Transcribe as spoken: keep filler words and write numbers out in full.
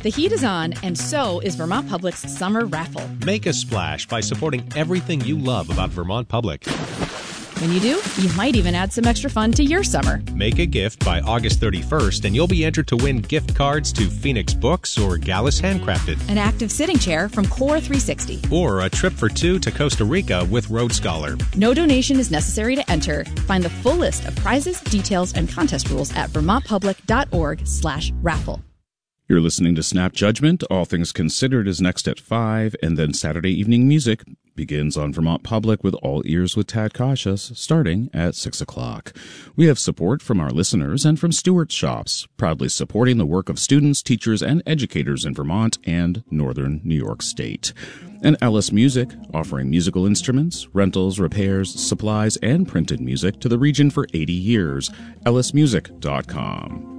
The heat is on, and so is Vermont Public's summer raffle. Make a splash by supporting everything you love about Vermont Public. When you do, you might even add some extra fun to your summer. Make a gift by August thirty-first, and you'll be entered to win gift cards to Phoenix Books or Gallus Handcrafted. An active sitting chair from Core three sixty. Or a trip for two to Costa Rica with Road Scholar. No donation is necessary to enter. Find the full list of prizes, details, and contest rules at vermontpublic.org slash raffle. You're listening to Snap Judgment. All Things Considered is next at five, and then Saturday Evening Music begins on Vermont Public with All Ears with Tad Cautious, starting at six o'clock. We have support from our listeners and from Stewart's Shops, proudly supporting the work of students, teachers, and educators in Vermont and northern New York State. And Ellis Music, offering musical instruments, rentals, repairs, supplies, and printed music to the region for eighty years. ellis music dot com.